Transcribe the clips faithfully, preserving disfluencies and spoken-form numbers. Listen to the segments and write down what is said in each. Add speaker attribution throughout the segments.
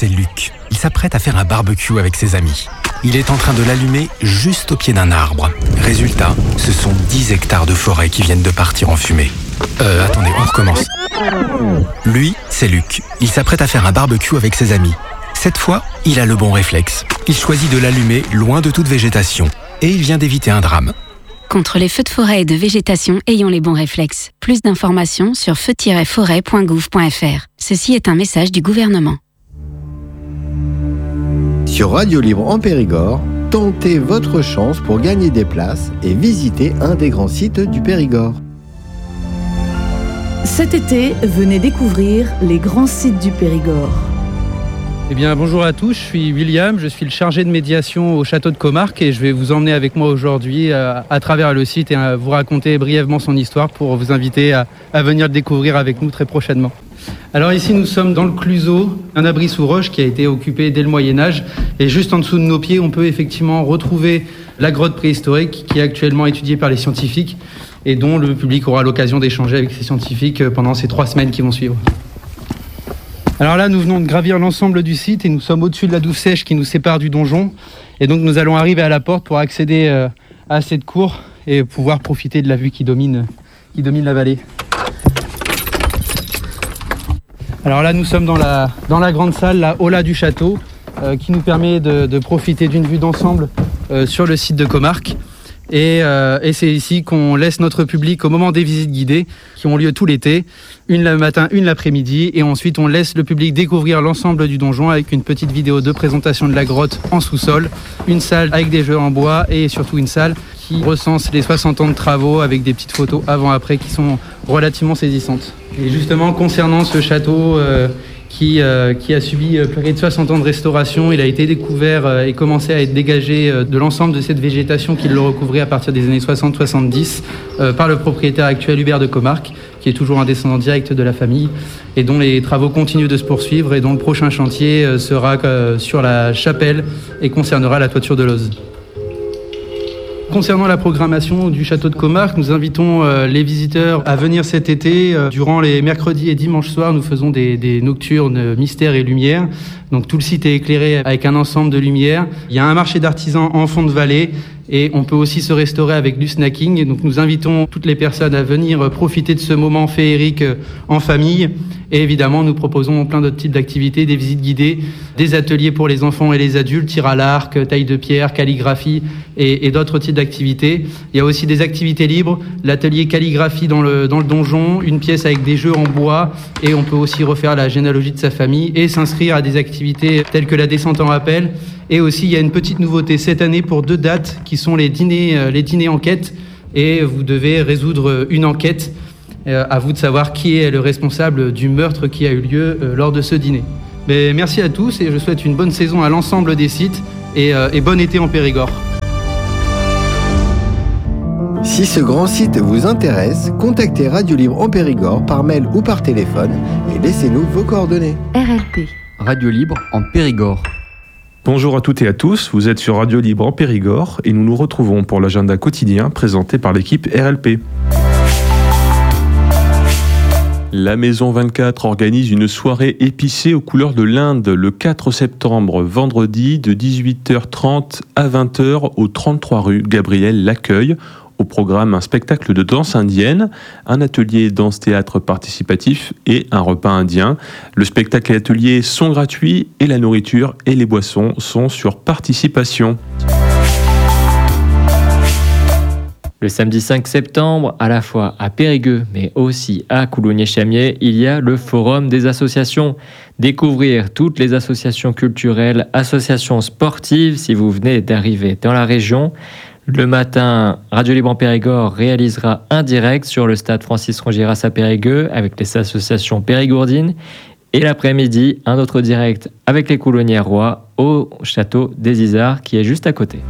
Speaker 1: c'est Luc. Il s'apprête à faire un barbecue avec ses amis. Il est en train de l'allumer juste au pied d'un arbre. Résultat, ce sont dix hectares de forêt qui viennent de partir en fumée. Euh, attendez, on recommence. Lui, c'est Luc. Il s'apprête à faire un barbecue avec ses amis. Cette fois, il a le bon réflexe. Il choisit de l'allumer loin de toute végétation. Et il vient d'éviter un drame.
Speaker 2: Contre les feux de forêt et de végétation, ayons les bons réflexes. Plus d'informations sur feu tiret forêt point gouv point f r. Ceci est un message du gouvernement.
Speaker 3: Sur Radio Libre en Périgord, tentez votre chance pour gagner des places et visiter un des grands sites du Périgord.
Speaker 4: Cet été, venez découvrir les grands sites du Périgord.
Speaker 5: Eh bien, bonjour à tous, je suis William, je suis le chargé de médiation au château de Comarque et je vais vous emmener avec moi aujourd'hui à, à travers le site et à vous raconter brièvement son histoire pour vous inviter à, à venir le découvrir avec nous très prochainement. Alors ici, nous sommes dans le Cluseau, un abri sous roche qui a été occupé dès le Moyen-Âge. Et juste en dessous de nos pieds, on peut effectivement retrouver la grotte préhistorique qui est actuellement étudiée par les scientifiques et dont le public aura l'occasion d'échanger avec ces scientifiques pendant ces trois semaines qui vont suivre. Alors là, nous venons de gravir l'ensemble du site et nous sommes au-dessus de la douve sèche qui nous sépare du donjon. Et donc nous allons arriver à la porte pour accéder à cette cour et pouvoir profiter de la vue qui domine, qui domine la vallée. Alors là, nous sommes dans la, dans la grande salle, la Aula du château, euh, qui nous permet de, de profiter d'une vue d'ensemble euh, sur le site de Comarque. Et, euh, et c'est ici qu'on laisse notre public au moment des visites guidées, qui ont lieu tout l'été, une le matin, une l'après-midi. Et ensuite, on laisse le public découvrir l'ensemble du donjon avec une petite vidéo de présentation de la grotte en sous-sol, une salle avec des jeux en bois et surtout une salle qui recense les soixante ans de travaux avec des petites photos avant-après qui sont relativement saisissantes. Et justement, concernant ce château euh, qui, euh, qui a subi près de soixante ans de restauration, il a été découvert euh, et commencé à être dégagé euh, de l'ensemble de cette végétation qui le recouvrait à partir des années soixante soixante-dix euh, par le propriétaire actuel Hubert de Comarque, qui est toujours un descendant direct de la famille et dont les travaux continuent de se poursuivre et dont le prochain chantier euh, sera euh, sur la chapelle et concernera la toiture de l'Oz. Concernant la programmation du château de Comarque, nous invitons euh, les visiteurs à venir cet été. Euh, durant les mercredis et dimanches soirs, nous faisons des, des nocturnes mystères et lumière. Donc tout le site est éclairé avec un ensemble de lumières. Il y a un marché d'artisans en fond de vallée et on peut aussi se restaurer avec du snacking. Donc nous invitons toutes les personnes à venir profiter de ce moment féerique en famille. Et évidemment, nous proposons plein d'autres types d'activités, des visites guidées, des ateliers pour les enfants et les adultes, tir à l'arc, taille de pierre, calligraphie et, et d'autres types d'activités. Il y a aussi des activités libres, l'atelier calligraphie dans le, dans le donjon, une pièce avec des jeux en bois et on peut aussi refaire la généalogie de sa famille et s'inscrire à des activités telles que la descente en rappel. Et aussi, il y a une petite nouveauté cette année pour deux dates qui sont les dîners, les dîners enquêtes et vous devez résoudre une enquête. Euh, à vous de savoir qui est le responsable du meurtre qui a eu lieu euh, lors de ce dîner. Mais merci à tous et je souhaite une bonne saison à l'ensemble des sites et, euh, et bon été en Périgord.
Speaker 3: Si ce grand site vous intéresse, contactez Radio Libre en Périgord par mail ou par téléphone et laissez-nous vos coordonnées.
Speaker 4: R L P.
Speaker 6: Radio Libre en Périgord.
Speaker 7: Bonjour à toutes et à tous, vous êtes sur Radio Libre en Périgord et nous nous retrouvons pour l'agenda quotidien présenté par l'équipe R L P. La Maison vingt-quatre organise une soirée épicée aux couleurs de l'Inde le quatre septembre, vendredi de dix-huit heures trente à vingt heures au trente-trois rue Gabriel Laccueil. Au programme, un spectacle de danse indienne, un atelier danse-théâtre participatif et un repas indien. Le spectacle et l'atelier sont gratuits et la nourriture et les boissons sont sur participation.
Speaker 6: Le samedi cinq septembre, à la fois à Périgueux, mais aussi à Coulommiers-Chamiers, il y a le Forum des associations. Découvrir toutes les associations culturelles, associations sportives, si vous venez d'arriver dans la région. Le matin, Radio Libre en Périgord réalisera un direct sur le stade Francis Rongiras à Périgueux avec les associations périgourdines. Et l'après-midi, un autre direct avec les Coulonnières-Rois au château des Isards qui est juste à côté.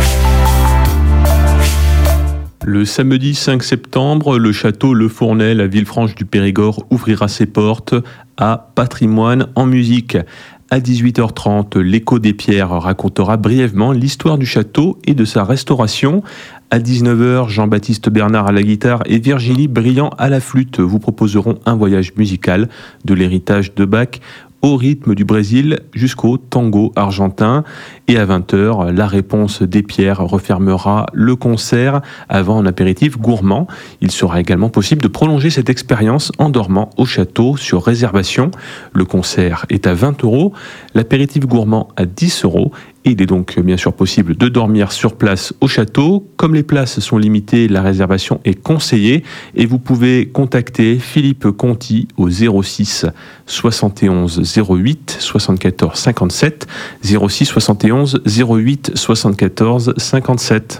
Speaker 7: Le samedi cinq septembre, le château Le Fournel à Villefranche du Périgord ouvrira ses portes à Patrimoine en musique. À dix-huit heures trente, l'Écho des Pierres racontera brièvement l'histoire du château et de sa restauration. À dix-neuf heures, Jean-Baptiste Bernard à la guitare et Virginie Briand à la flûte vous proposeront un voyage musical de l'héritage de Bach au rythme du Brésil jusqu'au tango argentin. Et à vingt heures, la réponse des pierres refermera le concert avant un apéritif gourmand. Il sera également possible de prolonger cette expérience en dormant au château sur réservation. Le concert est à vingt euros, l'apéritif gourmand à dix euros. Et il est donc bien sûr possible de dormir sur place au château. Comme les places sont limitées, la réservation est conseillée et vous pouvez contacter Philippe Conti au zéro six soixante et onze zéro huit soixante-quatorze cinquante-sept, zéro six soixante et onze zéro huit soixante-quatorze cinquante-sept.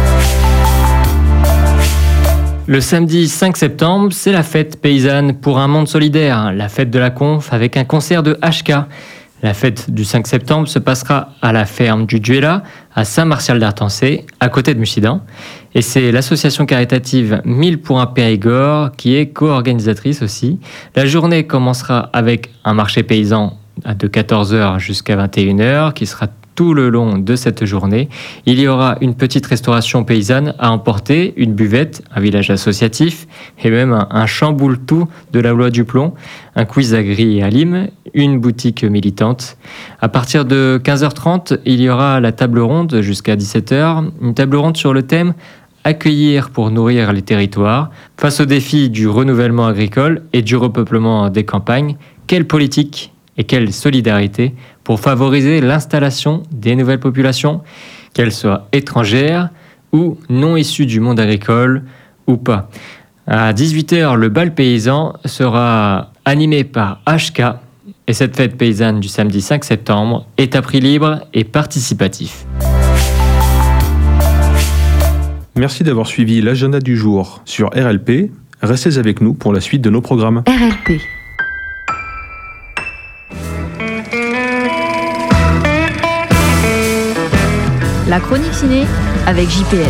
Speaker 6: Le samedi cinq septembre, c'est la fête paysanne pour un monde solidaire, la fête de la conf avec un concert de H K. La fête du cinq septembre se passera à la ferme du Duela, à Saint-Martial-d'Artancé, à côté de Mussidan. Et c'est l'association caritative mille pour un Périgord qui est co-organisatrice aussi. La journée commencera avec un marché paysan de quatorze heures jusqu'à vingt et une heures qui sera tout le long de cette journée. Il y aura une petite restauration paysanne à emporter, une buvette, un village associatif et même un, un chamboule-tout de la loi du plomb, un quiz à Gris et à Lim, une boutique militante. À partir de quinze heures trente, il y aura la table ronde jusqu'à dix-sept heures, une table ronde sur le thème « Accueillir pour nourrir les territoires » face au défi du renouvellement agricole et du repeuplement des campagnes. Quelle politique et quelle solidarité pour favoriser l'installation des nouvelles populations, qu'elles soient étrangères ou non issues du monde agricole ou pas. À dix-huit heures, le bal paysan sera animé par H K et cette fête paysanne du samedi cinq septembre est à prix libre et participatif.
Speaker 7: Merci d'avoir suivi l'agenda du jour sur R L P. Restez avec nous pour la suite de nos programmes.
Speaker 4: R L P. La chronique ciné avec J P L.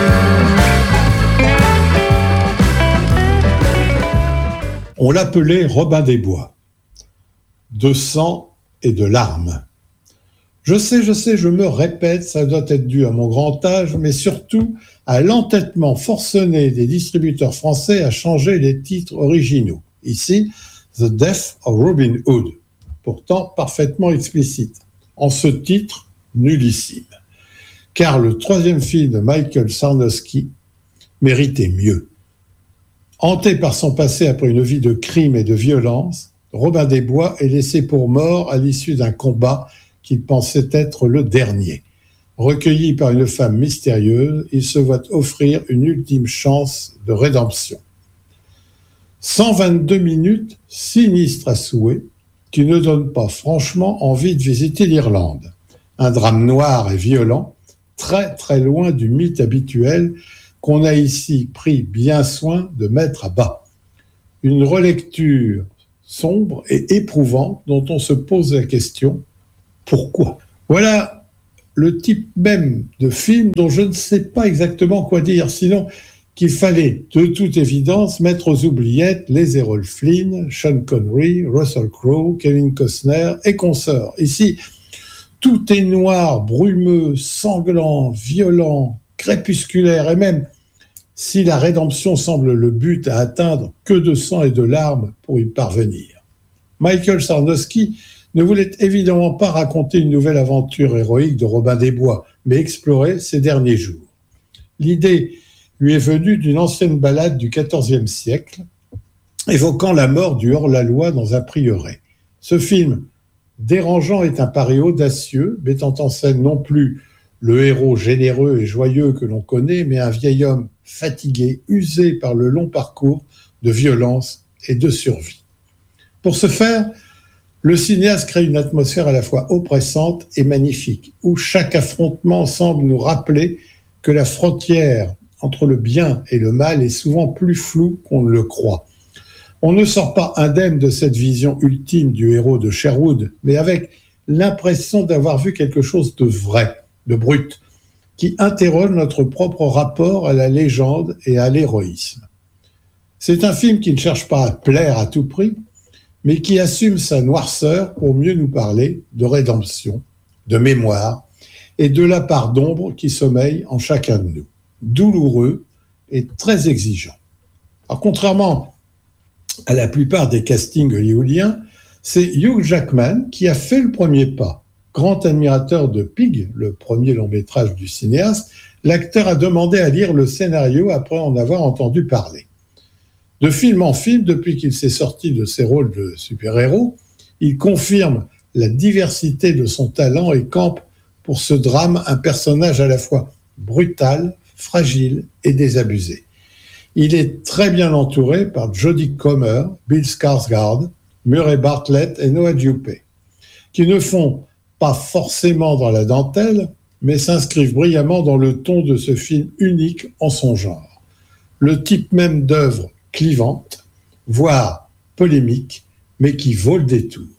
Speaker 8: On l'appelait Robin des Bois, de sang et de larmes. Je sais, je sais, je me répète, ça doit être dû à mon grand âge, mais surtout à l'entêtement forcené des distributeurs français à changer les titres originaux. Ici, The Death of Robin Hood, pourtant parfaitement explicite. En ce titre, nullissime. Car le troisième film de Michael Sarnowski méritait mieux. Hanté par son passé après une vie de crime et de violence, Robin des Bois est laissé pour mort à l'issue d'un combat qu'il pensait être le dernier. Recueilli par une femme mystérieuse, il se voit offrir une ultime chance de rédemption. cent vingt-deux minutes sinistres à souhait qui ne donnent pas franchement envie de visiter l'Irlande. Un drame noir et violent, très très loin du mythe habituel qu'on a ici pris bien soin de mettre à bas. Une relecture sombre et éprouvante dont on se pose la question « Pourquoi ?» Voilà le type même de film dont je ne sais pas exactement quoi dire, sinon qu'il fallait de toute évidence mettre aux oubliettes les Errol Flynn, Sean Connery, Russell Crowe, Kevin Costner et consorts. Ici, tout est noir, brumeux, sanglant, violent, crépusculaire, et même si la rédemption semble le but à atteindre, que de sang et de larmes pour y parvenir. Michael Sarnowski ne voulait évidemment pas raconter une nouvelle aventure héroïque de Robin des Bois, mais explorer ses derniers jours. L'idée lui est venue d'une ancienne ballade du quatorzième siècle, évoquant la mort du hors-la-loi dans un prieuré. Ce film dérangeant est un pari audacieux, mettant en scène non plus le héros généreux et joyeux que l'on connaît, mais un vieil homme fatigué, usé par le long parcours de violence et de survie. Pour ce faire, le cinéaste crée une atmosphère à la fois oppressante et magnifique, où chaque affrontement semble nous rappeler que la frontière entre le bien et le mal est souvent plus floue qu'on ne le croit. On ne sort pas indemne de cette vision ultime du héros de Sherwood, mais avec l'impression d'avoir vu quelque chose de vrai, de brut, qui interroge notre propre rapport à la légende et à l'héroïsme. C'est un film qui ne cherche pas à plaire à tout prix, mais qui assume sa noirceur pour mieux nous parler de rédemption, de mémoire et de la part d'ombre qui sommeille en chacun de nous, douloureux et très exigeant. Alors, contrairement à la plupart des castings hollywoodiens, C'est Hugh Jackman qui a fait le premier pas. Grand admirateur de Pig, le premier long-métrage du cinéaste, l'acteur a demandé à lire le scénario après en avoir entendu parler. De film en film, depuis qu'il s'est sorti de ses rôles de super-héros, il confirme la diversité de son talent et campe pour ce drame un personnage à la fois brutal, fragile et désabusé. Il est très bien entouré par Jodie Comer, Bill Skarsgård, Murray Bartlett et Noah Jupe, qui ne font pas forcément dans la dentelle, mais s'inscrivent brillamment dans le ton de ce film unique en son genre. Le type même d'œuvre clivante, voire polémique, mais qui vaut le détour.